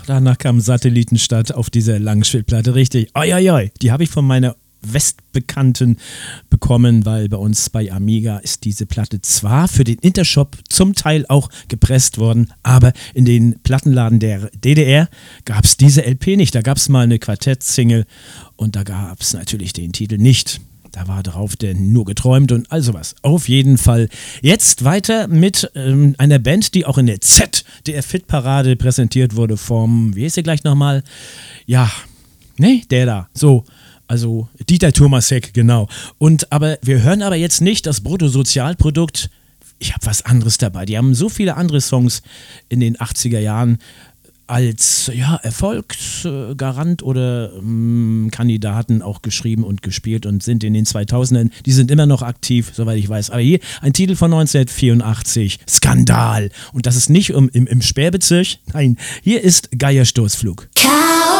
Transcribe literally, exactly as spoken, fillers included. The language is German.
danach kam Satellitenstadt auf dieser Langspielplatte, richtig. Oi, oi, oi. Die habe ich von meiner Westbekannten bekommen, weil bei uns bei Amiga ist diese Platte zwar für den Intershop zum Teil auch gepresst worden, aber in den Plattenladen der D D R gab es diese L P nicht. Da gab es mal eine Quartett-Single und da gab es natürlich den Titel nicht. Da war drauf der Nur geträumt und all sowas. Auf jeden Fall. Jetzt weiter mit ähm, einer Band, die auch in der Z D F-Hit-Parade präsentiert wurde vom, wie ist der gleich nochmal? Ja, ne, der da, so. Also Dieter Thomasek, genau. Und aber wir hören aber jetzt nicht das Bruttosozialprodukt. Ich habe was anderes dabei. Die haben so viele andere Songs in den achtziger Jahren als ja, Erfolgsgarant oder mh, Kandidaten auch geschrieben und gespielt und sind in den zweitausendern, die sind immer noch aktiv, soweit ich weiß. Aber hier ein Titel von neunzehnhundertvierundachtzig, Skandal. Und das ist nicht um, im, im Sperrbezirk, nein, hier ist Geierstoßflug.